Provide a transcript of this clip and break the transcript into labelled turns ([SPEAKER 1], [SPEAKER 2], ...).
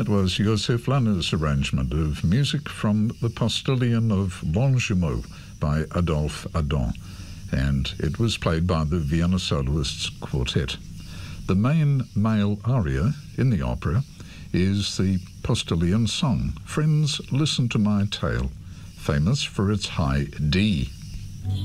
[SPEAKER 1] That was Joseph Lanner's arrangement of music from The Postilion of Longjumeau by Adolphe Adam, and it was played by the Vienna Soloists Quartet. The main male aria in the opera is the Postilion song, Friends, Listen to My Tale, famous for its high D